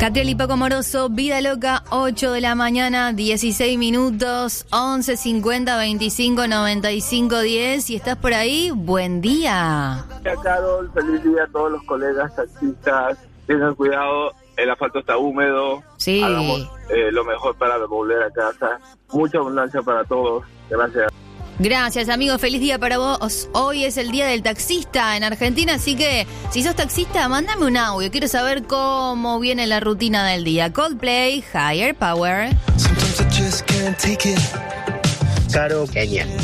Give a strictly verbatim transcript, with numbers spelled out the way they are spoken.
Catriel y Paco Moroso, Vida Loca, ocho de la mañana, dieciséis minutos, once cincuenta veinticinco noventa y cinco diez. Si estás por ahí, buen día. Hola, Carol, feliz día a todos los colegas taxistas. Tengan cuidado, el asfalto está húmedo. Sí. Hagamos eh, lo mejor para volver a casa. Mucha abundancia para todos. Gracias. Gracias, amigo. Feliz día para vos. Hoy es el día del taxista en Argentina, así que si sos taxista, mándame un audio. Quiero saber cómo viene la rutina del día. Coldplay, Higher Power. Caro, genial.